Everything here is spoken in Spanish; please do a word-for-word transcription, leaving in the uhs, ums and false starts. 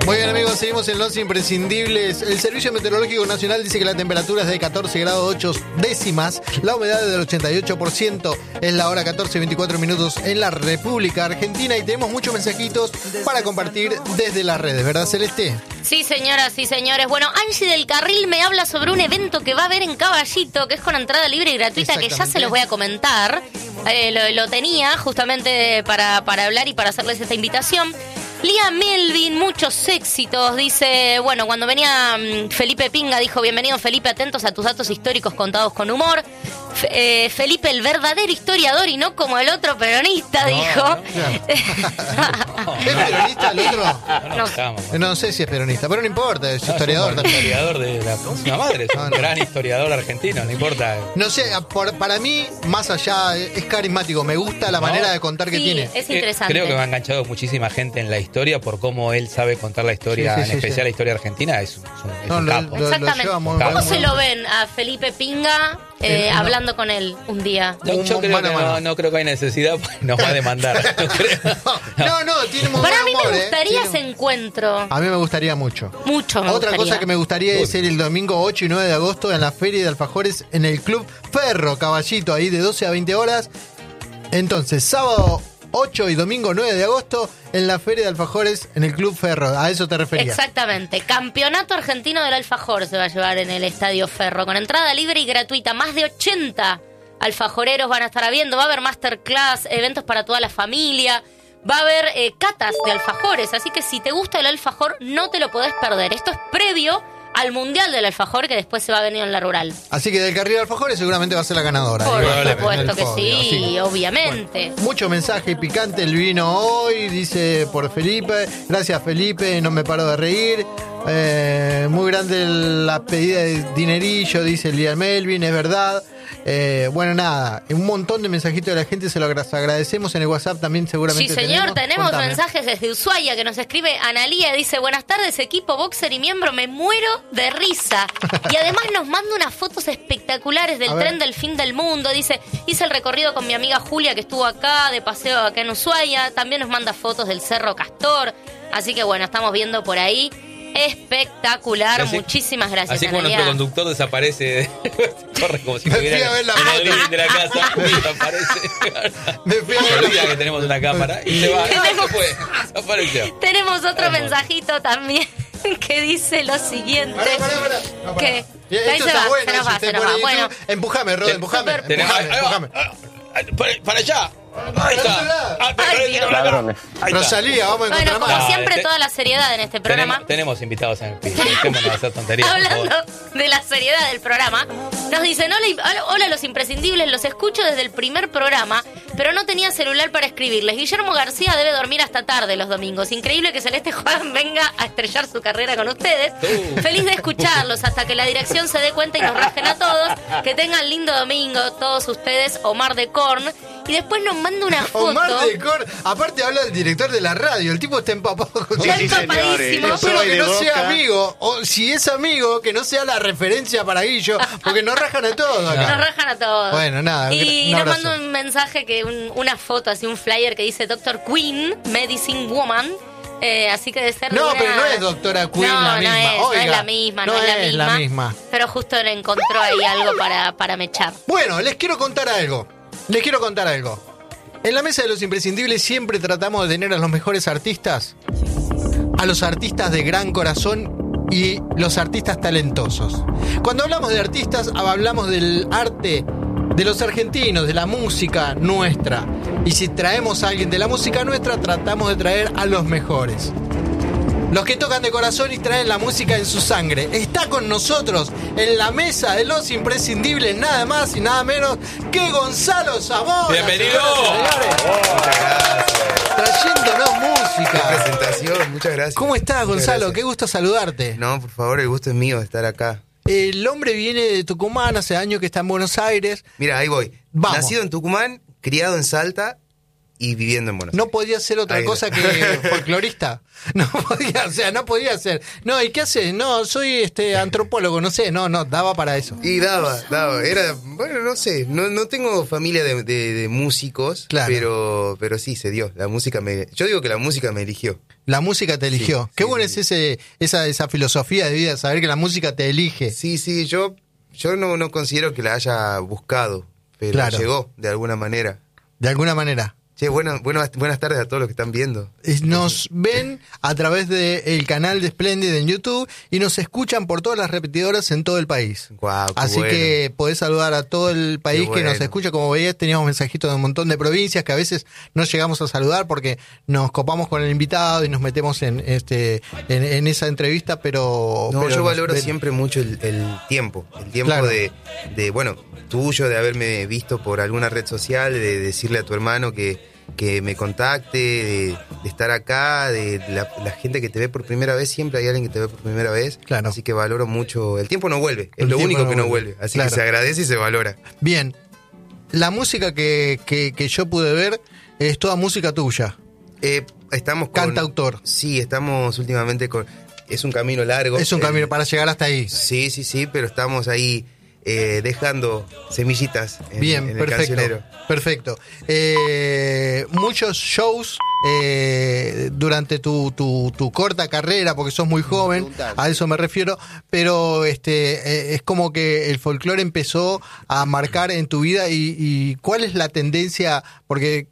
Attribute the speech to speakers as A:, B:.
A: Muy bien, amigos, seguimos en Los Imprescindibles. El Servicio Meteorológico Nacional dice que la temperatura es de catorce grados ocho décimas, la humedad es del ochenta y ocho por ciento, es la hora catorce veinticuatro minutos en la República Argentina y tenemos muchos mensajitos para compartir desde las redes, ¿verdad, Celeste?
B: Sí, señoras y señores. Bueno, Angie del Carril me habla sobre un evento que va a haber en Caballito, que es con entrada libre y gratuita, que ya se los voy a comentar. Eh, lo, lo tenía justamente para, para hablar y para hacerles esta invitación. Lía Melvin, muchos éxitos, dice, bueno, cuando venía um, Felipe Pinga, dijo, bienvenido Felipe, atentos a tus datos históricos contados con humor. F- eh, Felipe, el verdadero historiador y no como el otro peronista, no, dijo.
A: No, no. ¿Es peronista el otro?
B: No,
A: no, no sé si es peronista, pero no importa, es no, historiador.
C: Es un historiador de la próxima madre, es un no, no. gran historiador argentino, no importa.
A: No sé, por, para mí, más allá, es carismático, me gusta la no. manera de contar que
B: sí,
A: tiene.
B: Es interesante.
C: Creo que me ha enganchado muchísima gente en la historia por cómo él sabe contar la historia, sí, sí, en sí, especial sí. la historia argentina, es un, es un, es
A: no,
C: un
A: lo,
C: capo.
A: Lo,
B: Exactamente.
A: Lo
B: ¿Cómo
A: capo.
B: se lo ven a Felipe Pinga eh, no. hablando con él un día?
C: No, yo creo que no, no creo que hay necesidad, porque nos va a demandar. No, creo.
A: no, no, tiene muy
B: Para
A: buen
B: mí
A: amor,
B: me gustaría
A: eh.
B: ese encuentro.
A: A mí me gustaría mucho.
B: Mucho me
A: Otra
B: gustaría.
A: cosa que me gustaría Uy. es ir el domingo ocho y nueve de agosto en la Feria de Alfajores en el Club Ferro, Caballito, ahí de doce a veinte horas. Entonces, sábado ocho y domingo nueve de agosto en la Feria de Alfajores en el Club Ferro. A eso te referías.
B: Exactamente. Campeonato Argentino del Alfajor se va a llevar en el Estadio Ferro con entrada libre y gratuita. Más de ochenta alfajoreros van a estar habiendo. Va a haber masterclass, eventos para toda la familia. Va a haber eh, catas de alfajores. Así que si te gusta el alfajor, no te lo podés perder. Esto es previo al Mundial del Alfajor, que después se va a venir en la Rural.
A: Así que del Carril de Alfajores seguramente va a ser la ganadora.
B: Por
A: ¿eh?
B: supuesto que
A: podio,
B: sí, sí, obviamente.
A: Bueno, mucho mensaje picante el vino hoy, dice por Felipe. Gracias, Felipe, no me paro de reír. Eh, muy grande la pedida de dinerillo, dice Lía Melvin, es verdad. Eh, bueno, nada, un montón de mensajitos de la gente, se lo agradecemos. En el WhatsApp también seguramente.
B: Sí, señor, tenemos, tenemos mensajes desde Ushuaia que nos escribe Analía, dice, buenas tardes equipo boxer y miembro, me muero de risa. Y además nos manda unas fotos espectaculares del tren del fin del mundo, dice, hice el recorrido con mi amiga Julia que estuvo acá, de paseo acá en Ushuaia, también nos manda fotos del Cerro Castor, así que bueno, estamos viendo por ahí. Espectacular, así, muchísimas gracias.
C: Así como
B: Analia.
C: Nuestro conductor desaparece, corre como si estuviera en el living de la casa y desaparece. Me fui a ver la foto. Que tenemos una cámara y se va.
B: Tenemos,
C: fue? Desapareció.
B: Tenemos otro Vamos. mensajito también que dice lo siguiente.
A: Pará, pará, pará. No, pará.
B: Que
A: Esto
B: ahí se
A: está
B: va,
A: bueno,
B: se nos va, se nos va. Bueno.
A: Empujame, Rod, empujame. Empujame, empujame.
C: Para, para allá. Ahí está.
B: Ay,
A: ladrones. Rosalía, vamos a encontrar
B: bueno, como
A: más.
B: siempre,
C: te,
B: toda la seriedad en este programa.
C: Tenemos, tenemos invitados en el piso. Dejémonos hacer tonterías.
B: Hablando de la seriedad del programa, nos dicen, hola, hola los imprescindibles, los escucho desde el primer programa, pero no tenía celular para escribirles. Guillermo García debe dormir hasta tarde los domingos. Increíble que Celeste Juan venga a estrellar su carrera con ustedes. Uh. Feliz de escucharlos hasta que la dirección se dé cuenta y nos rajen a todos. Que tengan lindo domingo todos ustedes, Omar de Korn. Y después nos manda una foto.
A: Omar de Korn, aparte habla del director de la radio, el tipo está empapado con
B: Está empapadísimo.
A: Espero que no sea amigo, o si es amigo, que no sea la referencia para Guillo, porque nos rajan a todos acá.
B: Nos rajan a todos.
A: Bueno, nada.
B: Y nos manda un mensaje, que un, una foto, así un flyer que dice doctor Queen, Medicine Woman. Eh, así que debe ser
A: No,
B: una...
A: pero no es doctora Queen
B: no,
A: la
B: no
A: misma.
B: Es,
A: Oiga,
B: no es la misma, no,
A: no
B: es, la,
A: es
B: misma,
A: la misma.
B: Pero justo le encontró ahí algo para, para mechar.
A: Bueno, les quiero contar algo. Les quiero contar algo. En la mesa de los imprescindibles siempre tratamos de tener a los mejores artistas, a los artistas de gran corazón y los artistas talentosos. Cuando hablamos de artistas, hablamos del arte de los argentinos, de la música nuestra. Y si traemos a alguien de la música nuestra, tratamos de traer a los mejores. Los que tocan de corazón y traen la música en su sangre. Está con nosotros en la mesa de los imprescindibles, nada más y nada menos que Gonzalo Zamora.
C: ¡Bienvenido!
D: Muchas gracias.
A: Trayéndonos música.
D: Qué presentación, muchas gracias.
A: ¿Cómo estás, Gonzalo?
D: Gracias.
A: Qué gusto saludarte.
D: No, por favor, el gusto es mío de estar acá.
A: El hombre viene de Tucumán, hace años que está en Buenos Aires.
D: Mira, ahí voy.
A: Vamos.
D: Nacido en Tucumán, criado en Salta y viviendo en Buenos
A: No
D: Aires.
A: podía ser otra
D: Ahí
A: cosa
D: está.
A: que folclorista. No podía, o sea, no podía ser. No, ¿y qué haces? No, soy este antropólogo, no sé, no, no, daba para eso.
D: Y daba, daba. Era, bueno, no sé, no, no tengo familia de, de, de músicos,
A: Claro.
D: pero, pero sí, se dio. La música me, yo digo que la música me eligió.
A: La música te eligió.
D: Sí,
A: Qué
D: sí,
A: bueno
D: sí.
A: es ese, esa, esa filosofía de vida, saber que la música te elige.
D: Sí, sí, yo, yo no, no considero que la haya buscado, pero
A: Claro.
D: llegó de alguna manera.
A: De alguna manera.
D: Che, buenas, buenas, buenas tardes a todos los que están viendo.
A: Eh, Nos ven a través del canal de Splendid en YouTube y nos escuchan por todas las repetidoras en todo el país.
D: Guau, qué
A: Así
D: bueno.
A: que podés saludar a todo el país
D: Qué
A: que nos
D: bueno.
A: escucha. Como veías, teníamos mensajitos de un montón de provincias que a veces no llegamos a saludar porque nos copamos con el invitado y nos metemos en este en, en esa entrevista, pero...
D: No,
A: pero
D: yo
A: nos
D: valoro
A: ven.
D: siempre mucho el, el tiempo, el tiempo
A: Claro.
D: de, de, bueno, tuyo, de haberme visto por alguna red social, de decirle a tu hermano que, que me contacte, de, de estar acá, de la, la gente que te ve por primera vez, siempre hay alguien que te ve por primera vez,
A: Claro.
D: así que valoro mucho, el tiempo no vuelve, es
A: El
D: lo
A: tiempo
D: único
A: no
D: que no
A: vuelve.
D: vuelve, así
A: Claro.
D: que se agradece y se valora.
A: Bien, la música que, que, que yo pude ver es toda música tuya.
D: Eh, estamos con...
A: Cantautor.
D: Sí, estamos últimamente con... Es un camino largo.
A: Es un
D: eh,
A: camino para llegar hasta ahí.
D: Sí, sí, sí, pero estamos ahí eh, dejando semillitas en,
A: Bien,
D: en el
A: perfecto.
D: cancionero.
A: Perfecto. Eh, muchos shows eh, durante tu, tu, tu corta carrera, porque sos muy joven, a eso me refiero, pero este eh, es como que el folclore empezó a marcar en tu vida y, y ¿cuál es la tendencia? Porque